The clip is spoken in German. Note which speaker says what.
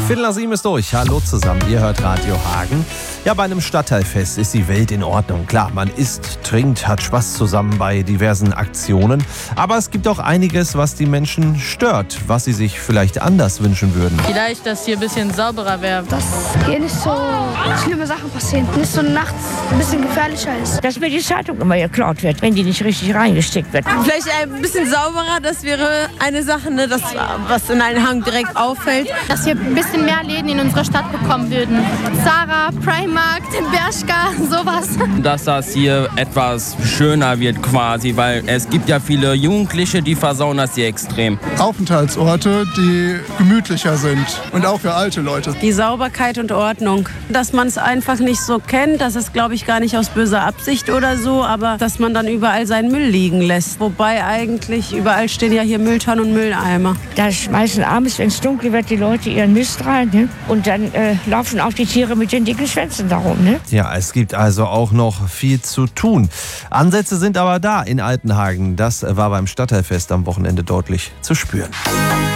Speaker 1: Viertel nach 7 ist durch. Hallo zusammen, ihr hört Radio Hagen. Ja, bei einem Stadtteilfest ist die Welt in Ordnung. Klar, man isst, trinkt, hat Spaß zusammen bei diversen Aktionen. Aber es gibt auch einiges, was die Menschen stört, was sie sich vielleicht anders wünschen würden.
Speaker 2: Vielleicht, dass hier ein bisschen sauberer wäre.
Speaker 3: Dass hier nicht so schlimme Sachen passieren. Nicht so nachts ein bisschen gefährlicher ist.
Speaker 4: Dass mir die Zeitung immer geklaut wird, wenn die nicht richtig reingesteckt wird.
Speaker 2: Vielleicht ein bisschen sauberer, das wäre eine Sache, ne, das, was in einen Hang direkt auffällt.
Speaker 3: Dass wir ein bisschen mehr Läden in unsere Stadt bekommen würden. Zara, Primark, Bershka, sowas.
Speaker 5: Dass das hier etwas schöner wird quasi, weil es gibt ja viele Jugendliche, die versauen das hier extrem.
Speaker 6: Aufenthaltsorte, die gemütlicher sind und auch für alte Leute.
Speaker 2: Die Sauberkeit und Ordnung. Dass man es einfach nicht so kennt, das ist, glaube ich, gar nicht aus böser Absicht oder so, aber dass man dann überall seinen Müll liegen lässt. Wobei eigentlich überall stehen ja hier Mülltonnen und Mülleimer.
Speaker 4: Da schmeißen abends, wenn es dunkel wird, die Leute ihren Mist rein. Ne? Und dann laufen auch die Tiere mit den dicken Schwänzen darum. Ne?
Speaker 1: Ja, es gibt also auch noch viel zu tun. Ansätze sind aber da in Altenhagen. Das war beim Stadtteilfest am Wochenende deutlich zu spüren.